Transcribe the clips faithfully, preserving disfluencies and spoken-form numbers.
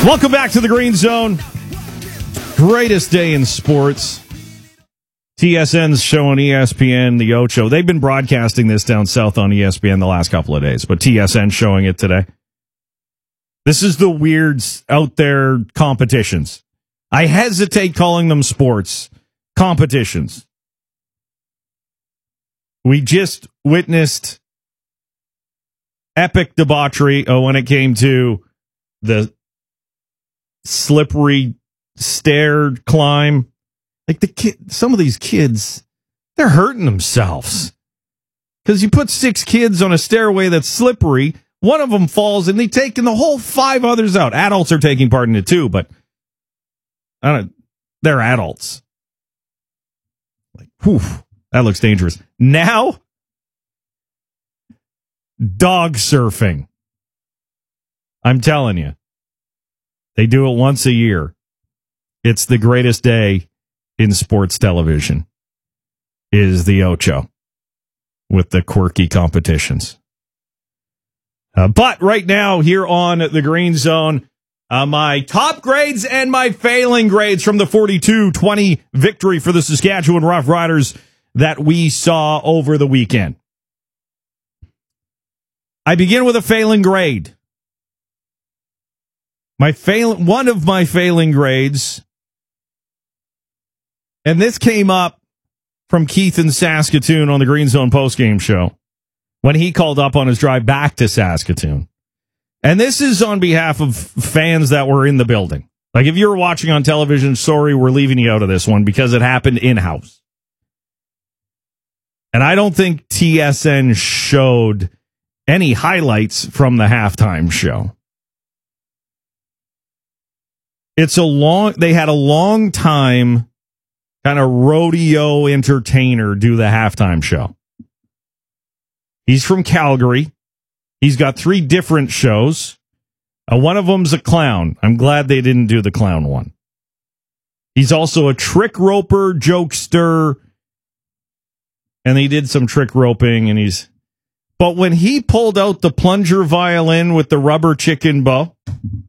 Welcome back to the Green Zone. Greatest day in sports. T S N's show on E S P N, the Ocho. They've been broadcasting this down south on E S P N the last couple of days, but T S N showing it today. This is the weird out there competitions. I hesitate calling them sports. Competitions. We just witnessed epic debauchery oh, when it came to the slippery stair climb. Like the kid, some of these kids, they're hurting themselves because you put six kids on a stairway that's slippery. One of them falls, and they taking the whole five others out. Adults are taking part in it too, but I don't. They're adults. Like, whew, that looks dangerous. Now, dog surfing. I'm telling you, they do it once a year. It's the greatest day in sports television. Is the Ocho with the quirky competitions. Uh, but right now, here on the Green Zone, uh, my top grades and my failing grades from the forty-two twenty victory for the Saskatchewan Roughriders that we saw over the weekend. I begin with a failing grade. My fail, one of my failing grades, and this came up from Keith in Saskatoon on the Green Zone postgame show when he called up on his drive back to Saskatoon. And this is on behalf of fans that were in the building. Like, if you were watching on television, sorry, we're leaving you out of this one because it happened in-house. And I don't think T S N showed any highlights from the halftime show. It's a long, they had a long time kind of rodeo entertainer do the halftime show. He's from Calgary. He's got three different shows. Uh, one of them's a clown. I'm glad they didn't do the clown one. He's also a trick roper, jokester, and he did some trick roping, and he's, but when he pulled out the plunger violin with the rubber chicken bow,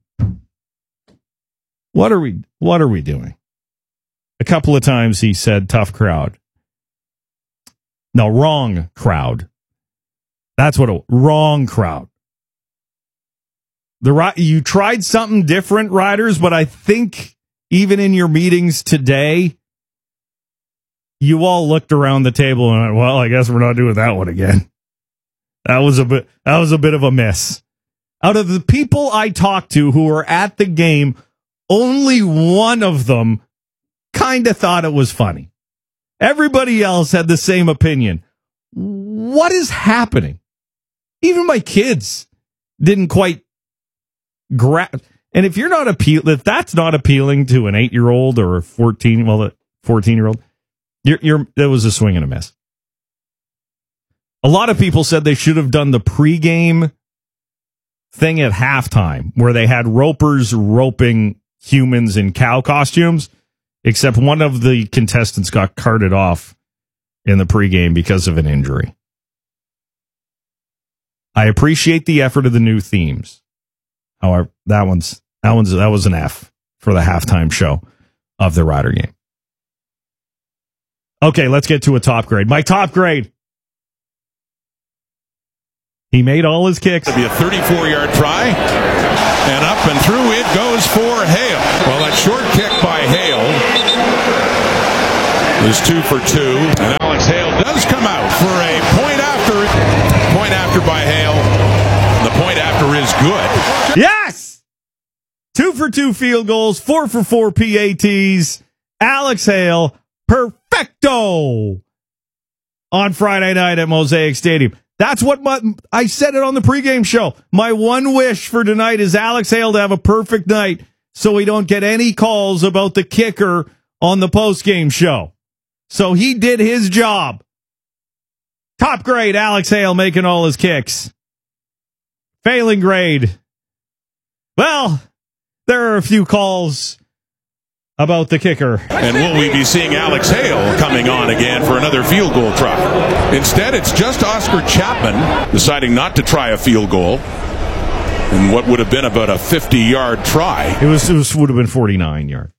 what are we, what are we doing? A couple of times he said, tough crowd. No, wrong crowd. That's what a wrong crowd. The you tried something different, Riders, but I think even in your meetings today, you all looked around the table and went, well, I guess we're not doing that one again. That was a bit, that was a bit of a miss. Out of the people I talked to who were at the game, only one of them kind of thought it was funny. Everybody else had the same opinion. What is happening? Even my kids didn't quite grab. And if you're not appeal, if that's not appealing to an eight-year-old or a fourteen, well, a fourteen-year-old, you're, you're, it was a swing and a miss. A lot of people said they should have done the pregame thing at halftime, where they had ropers roping humans in cow costumes, except one of the contestants got carted off in the pregame because of an injury. I appreciate the effort of the new themes. However, that one's that one's that was an F for the halftime show of the Rider game. Okay, let's get to a top grade. My top grade. He made all his kicks. It'll be a thirty-four-yard try, and up and through it goes for Hale. Well, that short kick by Hale is two for two, and Alex Hale does come out for a point after. Point after by Hale. The point after is good. Yes! Two for two field goals, four for four P A Ts. Alex Hale, perfecto on Friday night at Mosaic Stadium. That's what my, I said it on the pregame show. My one wish for tonight is Alex Hale to have a perfect night so we don't get any calls about the kicker on the postgame show. So he did his job. Top grade, Alex Hale making all his kicks. Failing grade. Well, there are a few calls about the kicker. And will we be seeing Alex Hale coming on again for another field goal try? Instead, it's just Oscar Chapman deciding not to try a field goal. And what would have been about a fifty-yard try. It was. It was would have been forty-nine yards.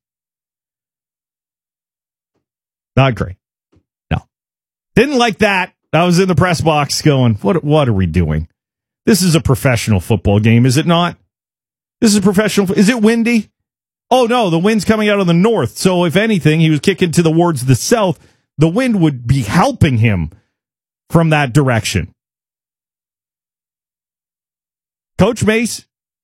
Not great. No. Didn't like that. I was in the press box going, what, what are we doing? This is a professional football game, is it not? This is a professional. Is it windy? Oh, no, the wind's coming out of the north. So if anything, he was kicking to the towards the south. The wind would be helping him from that direction. Coach Mace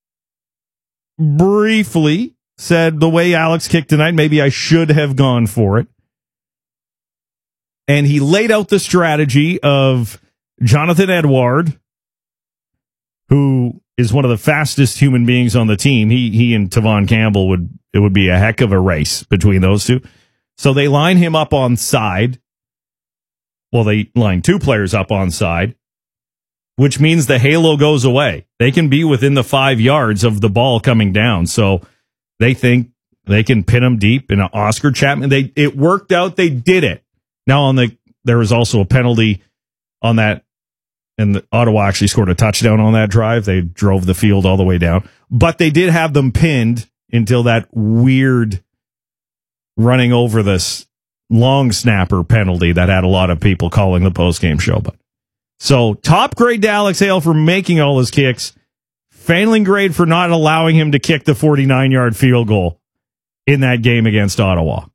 briefly said the way Alex kicked tonight, maybe I should have gone for it. And he laid out the strategy of Jonathan Edward, who is one of the fastest human beings on the team. He he and Tavon Campbell would it would be a heck of a race between those two. So they line him up on side. Well, they line two players up on side, which means the halo goes away. They can be within the five yards of the ball coming down. So they think they can pin him deep in an Oscar Chapman. They it worked out. They did it. Now, on the there was also a penalty on that, and the, Ottawa actually scored a touchdown on that drive. They drove the field all the way down, but they did have them pinned until that weird running over this long snapper penalty that had a lot of people calling the postgame show. But so top grade to Alex Hale for making all his kicks, failing grade for not allowing him to kick the forty-nine-yard field goal in that game against Ottawa.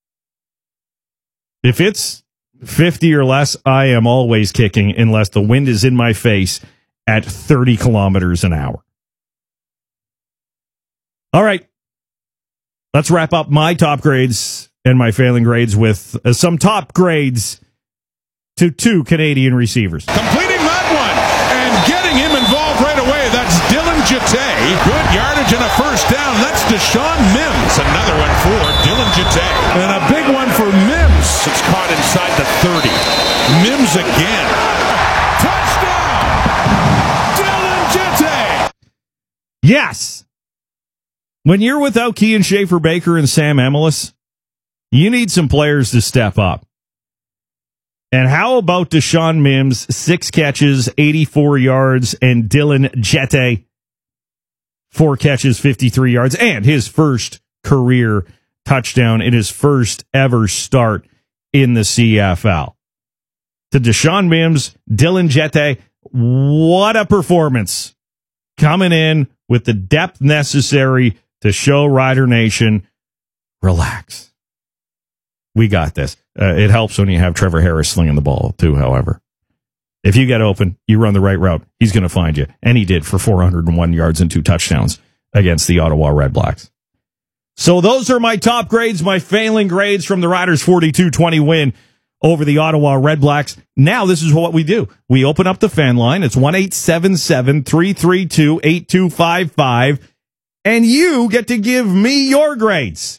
If it's fifty or less, I am always kicking unless the wind is in my face at thirty kilometers an hour. All right. Let's wrap up my top grades and my failing grades with uh, some top grades to two Canadian receivers. Completing that one and getting him involved right away. That's Dylan Jetté. Good yardage and a first down. That's Deshaun Mims. Another one for Dylan Jetté. And a big one for Mims. It's caught inside the thirty. Mims again. Touchdown! Dylan Jetté! Yes! When you're without Kean Schaefer-Baker and Sam Emilus, you need some players to step up. And how about Deshaun Mims, six catches, eighty-four yards, and Dylan Jetté, four catches, fifty-three yards, and his first career touchdown in his first ever start in the C F L. To Deshaun Mims, Dylan Jetté, what a performance. Coming in with the depth necessary to show Rider Nation, relax. We got this. Uh, it helps when you have Trevor Harris slinging the ball, too, however. If you get open, you run the right route, he's going to find you. And he did for four hundred one yards and two touchdowns against the Ottawa Redblacks. So those are my top grades, my failing grades from the Riders' forty-two twenty win over the Ottawa Redblacks. Now, this is what we do. We open up the fan line. It's one eight seven seven, three three two, eight two five five. And you get to give me your grades.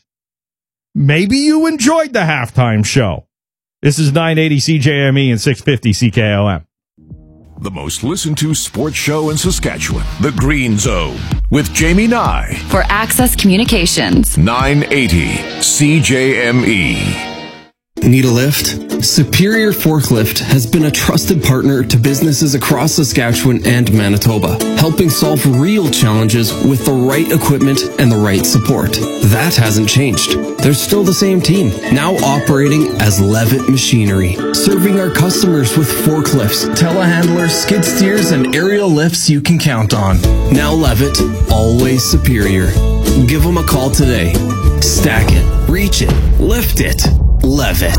Maybe you enjoyed the halftime show. This is nine eighty C J M E and six fifty C K O M. The most listened to sports show in Saskatchewan, The Green Zone, with Jamie Nye. For Access Communications. nine eighty C J M E. Need a lift? Superior Forklift has been a trusted partner to businesses across Saskatchewan and Manitoba, helping solve real challenges with the right equipment and the right support. That hasn't changed. They're still the same team, now operating as Levitt Machinery, serving our customers with forklifts, telehandlers, skid steers, and aerial lifts you can count on. Now Levitt, always superior. Give them a call today. Stack it, reach it, lift it. Levitt.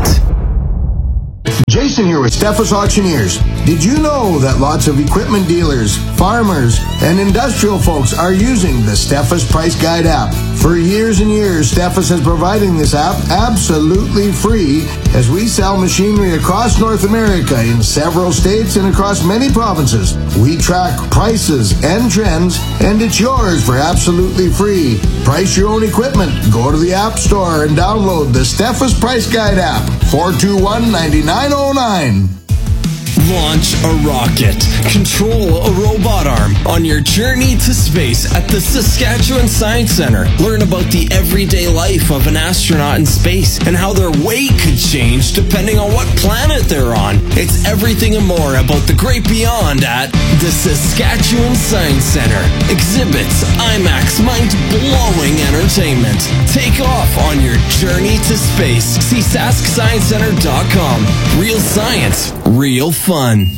Jason here with Steffes Auctioneers. Did you know that lots of equipment dealers, farmers, and industrial folks are using the Steffes Price Guide app? For years and years, Steffes has provided this app absolutely free as we sell machinery across North America in several states and across many provinces. We track prices and trends, and it's yours for absolutely free. Price your own equipment. Go to the App Store and download the Steffes Price Guide app. four two one, nine nine zero nine. Launch a rocket. Control a robot arm on your journey to space at the Saskatchewan Science Centre. Learn about the everyday life of an astronaut in space and how their weight could change depending on what planet they're on. It's everything and more about the great beyond at the Saskatchewan Science Centre. Exhibits, IMAX, mind-blowing entertainment. Take off on your journey to space. See sask science center dot com. Real science, real fun.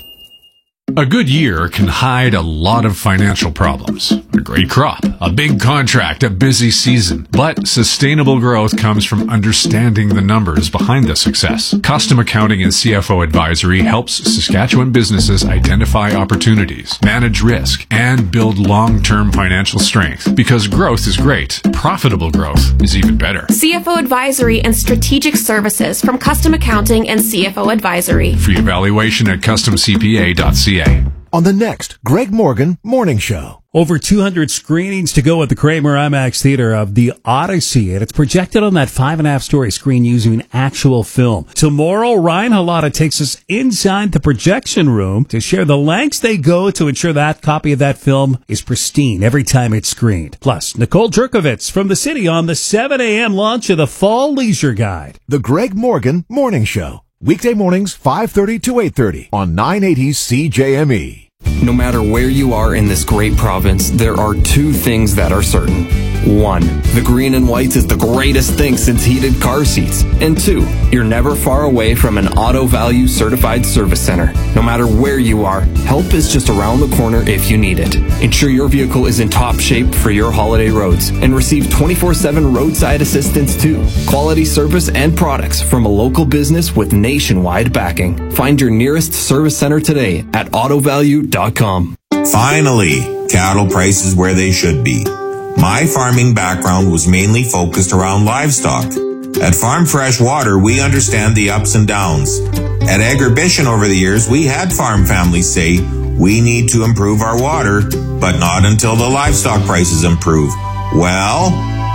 A good year can hide a lot of financial problems. A great crop, a big contract, a busy season. But sustainable growth comes from understanding the numbers behind the success. Custom Accounting and C F O Advisory helps Saskatchewan businesses identify opportunities, manage risk, and build long-term financial strength. Because growth is great, profitable growth is even better. C F O Advisory and Strategic Services from Custom Accounting and C F O Advisory. Free evaluation at custom c p a dot c a. On the next Greg Morgan Morning Show. Over two hundred screenings to go at the Kramer IMAX Theater of The Odyssey, and it's projected on that five and a half story screen using actual film. Tomorrow, Ryan Halata takes us inside the projection room to share the lengths they go to ensure that copy of that film is pristine every time it's screened. Plus, Nicole Jerkovitz from the city on the seven a.m. launch of the Fall Leisure Guide. The Greg Morgan Morning Show. Weekday mornings, five thirty to eight thirty on nine eighty C J M E. No matter where you are in this great province, there are two things that are certain. One, the green and whites is the greatest thing since heated car seats. And two, you're never far away from an Auto Value certified service center. No matter where you are, help is just around the corner if you need it. Ensure your vehicle is in top shape for your holiday roads and receive twenty-four seven roadside assistance too. Quality service and products from a local business with nationwide backing. Find your nearest service center today at auto value dot com. Finally, cattle prices where they should be. My farming background was mainly focused around livestock. At Farm Fresh Water, we understand the ups and downs. At Agribition over the years, we had farm families say, we need to improve our water, but not until the livestock prices improve. Well,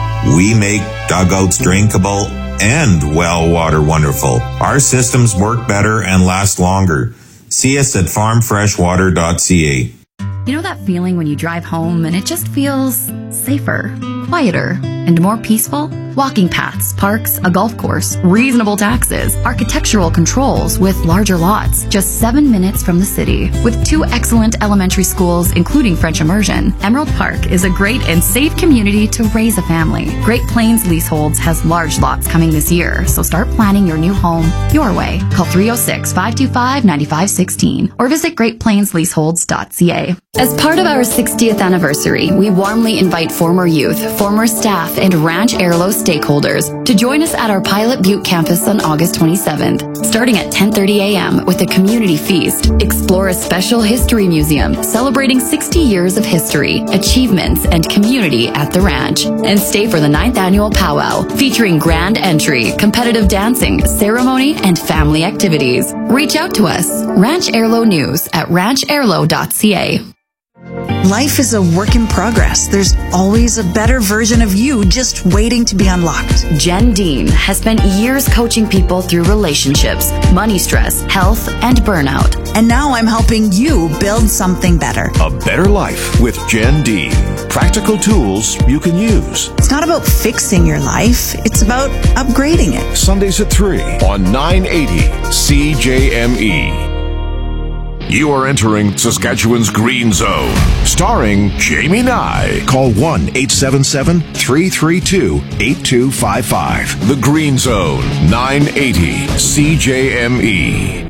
we make dugouts drinkable and well water wonderful. Our systems work better and last longer. See us at farm fresh water dot c a. You know that feeling when you drive home and it just feels safer, quieter, and more peaceful? Walking paths, parks, a golf course, reasonable taxes, architectural controls with larger lots, just seven minutes from the city. With two excellent elementary schools, including French immersion, Emerald Park is a great and safe community to raise a family. Great Plains Leaseholds has large lots coming this year, so start planning your new home your way. Call three oh six, five two five, nine five one six or visit great plains leaseholds dot c a. As part of our sixtieth anniversary, we warmly invite former youth, former staff, and Ranch Airlo stakeholders to join us at our Pilot Butte campus on August twenty-seventh, starting at ten thirty a.m. with a community feast. Explore a special history museum celebrating sixty years of history, achievements, and community at the ranch. And stay for the ninth annual powwow, featuring grand entry, competitive dancing, ceremony, and family activities. Reach out to us, Ranch Airlo News at ranch airlo dot c a. Life is a work in progress. There's always a better version of you just waiting to be unlocked. Jen Dean has spent years coaching people through relationships, money stress, health, and burnout. And now I'm helping you build something better. A better life with Jen Dean. Practical tools you can use. It's not about fixing your life. It's about upgrading it. Sundays at three on nine eighty C J M E. You are entering Saskatchewan's Green Zone, starring Jamie Nye. Call one eight seven seven, three three two, eight two five five. The Green Zone, nine eighty C J M E.